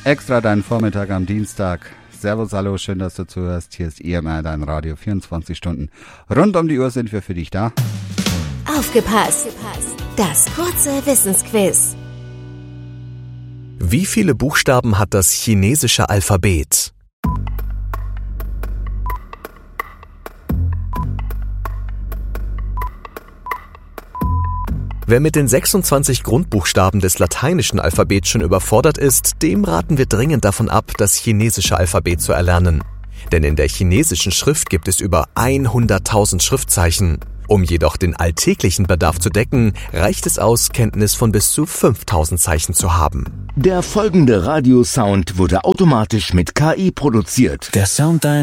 Extra deinen Vormittag am Dienstag. Servus, hallo, schön, dass du zuhörst. Hier ist EMR, dein Radio. 24 Stunden rund um die Uhr sind wir für dich da. Aufgepasst! Das kurze Wissensquiz. Wie viele Buchstaben hat das chinesische Alphabet? Wer mit den 26 Grundbuchstaben des lateinischen Alphabets schon überfordert ist, dem raten wir dringend davon ab, das chinesische Alphabet zu erlernen. Denn in der chinesischen Schrift gibt es über 100.000 Schriftzeichen. Um jedoch den alltäglichen Bedarf zu decken, reicht es aus, Kenntnis von bis zu 5.000 Zeichen zu haben. Der folgende Radiosound wurde automatisch mit KI produziert. Der Sound deiner